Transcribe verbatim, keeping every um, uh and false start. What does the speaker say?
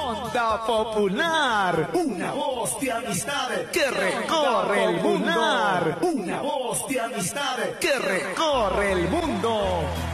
Onda Popular, una voz de amistad que recorre el mundo. Una voz de amistad que recorre el mundo.